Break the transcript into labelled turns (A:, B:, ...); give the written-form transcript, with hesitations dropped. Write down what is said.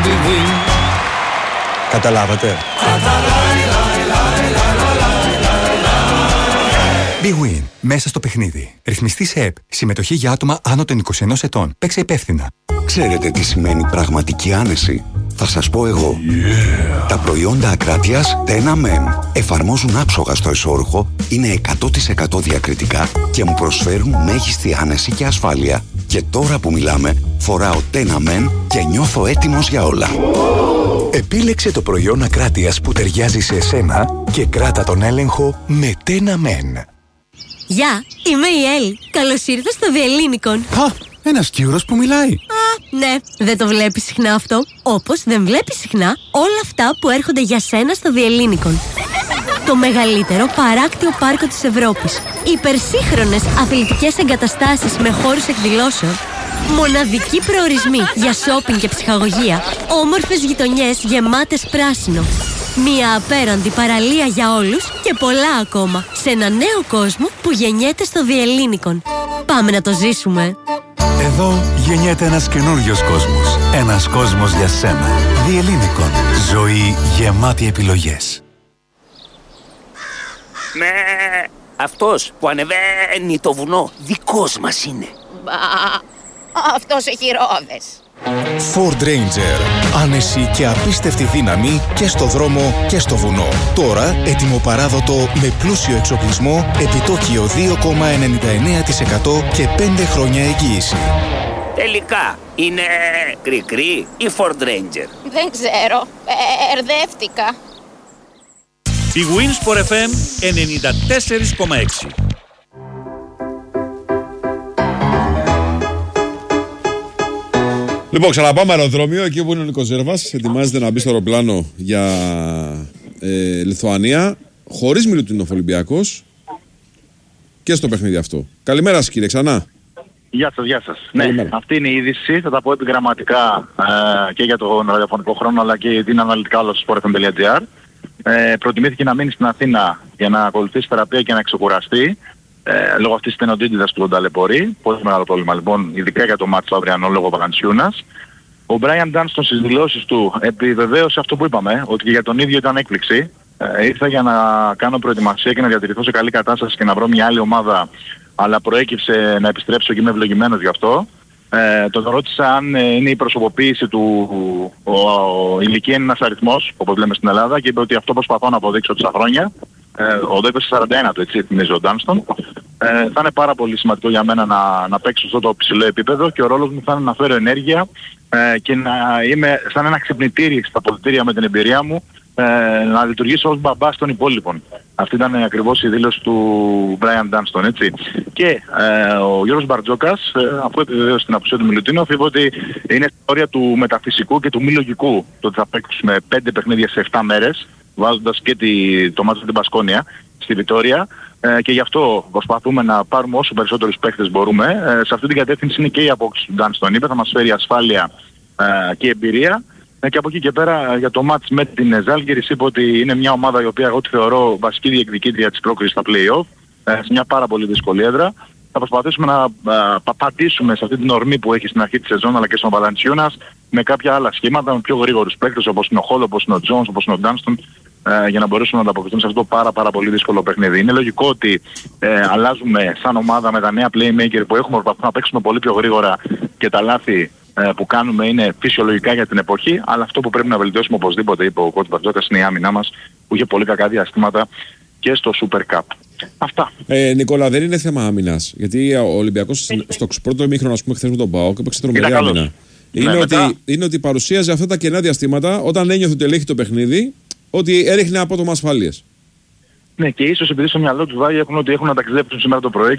A: Καταλάβατε? Big Win. Μέσα στο παιχνίδι. Ρυθμιστή σε ΕΠ. Συμμετοχή για άτομα άνω των 21 ετών. Παίξε υπεύθυνα.
B: Ξέρετε τι σημαίνει πραγματική άνεση? Θα σας πω εγώ. Τα προϊόντα Ακράτειας Tena Men εφαρμόζουν άψογα στο εσώρουχο, είναι 100% διακριτικά και μου προσφέρουν μέγιστη άνεση και ασφάλεια. Και τώρα που μιλάμε, φοράω Tena Men και νιώθω έτοιμος για όλα.
C: Επίλεξε το προϊόν Ακράτειας που ταιριάζει σε εσένα και κράτα τον έλεγχο με Tena Men.
D: Γεια, είμαι η Ελ. Καλώς ήρθες στο Διελλήνικον.
E: Α, ένας Κύρος που μιλάει.
D: Ναι, δεν το βλέπεις συχνά αυτό. Όπως δεν βλέπεις συχνά όλα αυτά που έρχονται για σένα στο Διελλήνικον. Το μεγαλύτερο παράκτιο πάρκο της Ευρώπης. Υπερσύγχρονες αθλητικές εγκαταστάσεις με χώρους εκδηλώσεων. Μοναδικοί προορισμοί για σόπινγκ και ψυχαγωγία. Όμορφες γειτονιές γεμάτες πράσινο. Μια απέραντη παραλία για όλους και πολλά ακόμα. Σε ένα νέο κόσμο που γεννιέται στο Διελλήνικον. Πάμε να το ζήσουμε.
C: Εδώ γεννιέται ένας καινούριος κόσμος. Ένας κόσμος για σένα. Διελλήνικον. Ζωή γεμάτη επιλογές.
F: Ναι, αυτός που ανεβαίνει το βουνό δικός μας είναι.
G: Μπα, αυτός έχει ρόδες.
H: Ford Ranger. Άνεση και απίστευτη δύναμη και στο δρόμο και στο βουνό. Τώρα έτοιμο παράδοτο με πλούσιο εξοπλισμό, επιτόκιο 2,99% και 5 χρόνια εγγύηση.
F: Τελικά είναι κρικρί ή Ford Ranger?
G: Δεν ξέρω, ερδεύτηκα.
I: Η Winsport FM 94,6.
J: Λοιπόν, ξαναπάμε αεροδρόμιο, εκεί που είναι ο Νίκος Ζέρβας. Ετοιμάζεται να μπει στο αεροπλάνο για Λιθουανία. Χωρίς Μιλουτίνοφ Ολυμπιακός. Και στο παιχνίδι αυτό. Καλημέρα σας, κύριε, ξανά.
K: Γεια σας, γεια σας. Ναι, αυτή είναι η είδηση. Θα τα πω επιγραμματικά και για τον ραδιοφωνικό χρόνο, αλλά και την αναλυτικά όλα στο sportfm.gr. Προτιμήθηκε να μείνει στην Αθήνα για να ακολουθήσει θεραπεία και να ξεκουραστεί. Λόγω αυτής της στενοτήτητας που τον ταλαιπωρεί. Πολύ μεγάλο πρόβλημα λοιπόν, ειδικά για το μάτσο αυριανό λόγω Βαλαντσιούνας. Ο Μπράιαν Ντάνστον στις δηλώσεις του επιβεβαίωσε αυτό που είπαμε, ότι και για τον ίδιο ήταν έκπληξη. Ήρθα για να κάνω προετοιμασία και να διατηρηθώ σε καλή κατάσταση και να βρω μια άλλη ομάδα, αλλά προέκυψε να επιστρέψω και είμαι ευλογημένος γι' αυτό. Τον ρώτησα αν είναι η προσωποποίηση του, η ηλικία είναι ένας αριθμός, όπως λέμε στην Ελλάδα, και είπε ότι αυτό προσπαθώ να αποδείξω τόσα χρόνια. Ο Δέπες 41 του, έτσι θυμίζει ο Ντάνστον. Θα είναι πάρα πολύ σημαντικό για μένα να παίξω σε αυτό το ψηλό επίπεδο και ο ρόλος μου θα είναι να φέρω ενέργεια και να είμαι σαν ένα ξυπνητήρι στα αποδυτήρια με την εμπειρία μου, να λειτουργήσω ως μπαμπάς των υπόλοιπων. Αυτή ήταν ακριβώς η δήλωση του Brian Dunston, έτσι. Και ο Γιώργος Μπαρτζόκας, αφού επιβεβαίωσε την απουσία του Μιλουτίνοφ, είπε ότι είναι στην όρια του μεταφυσικού και του μη λογικού το ότι θα παίξουμε 5 παιχνίδια σε 7 μέρες, βάζοντας και το μάτσο στην Μπασκόνια, στη Βιτόρια, και γι' αυτό προσπαθούμε να πάρουμε όσο περισσότερους παίχτες μπορούμε. Σε αυτή την κατεύθυνση είναι και η απόκτηση του Dunston, είπε, θα μας φέρει ασφάλεια και εμπειρία. Και από εκεί και πέρα για το μάτς με την Ζάλγκιρις είπε ότι είναι μια ομάδα η οποία εγώ τη θεωρώ βασική διεκδικήτρια της πρόκρισης στα play-off, σε μια πάρα πολύ δύσκολη έδρα. Θα προσπαθήσουμε να πατήσουμε σε αυτή την ορμή που έχει στην αρχή της σεζόν αλλά και στον Βαλαντσιούνας με κάποια άλλα σχήματα, με πιο γρήγορους παίκτες όπως είναι ο Χόλ, όπως είναι ο Τζόνς, όπως είναι ο Ντάνστον, για να μπορέσουμε να ανταποκριθούμε σε αυτό το πάρα πολύ δύσκολο παιχνίδι. Είναι λογικό ότι αλλάζουμε σαν ομάδα με τα νέα playmaker που έχουμε, προσπαθούμε να παίξουμε πολύ πιο γρήγορα και τα λάθη που κάνουμε είναι φυσιολογικά για την εποχή, αλλά αυτό που πρέπει να βελτιώσουμε οπωσδήποτε, είπε ο coach Μπαρτζόκας, είναι η άμυνά μας που είχε πολύ κακά διαστήματα και στο Super Cup. Αυτά.
J: Νικόλα, δεν είναι θέμα άμυνας. Γιατί ο Ολυμπιακός στο πρώτο ημίχρονο, ας πούμε, χθες με τον ΠΑΟΚ έπαιξε τρομερή άμυνα. Είναι ότι παρουσίαζε αυτά τα κενά διαστήματα όταν ένιωθε ότι ελέγχει το παιχνίδι, ότι έριχνε απότομα ασφάλειες.
K: Ναι, και ίσως επειδή στο μυαλό του Βάγια έχουν ότι έχουν να ταξιδέψουν σήμερα το πρωί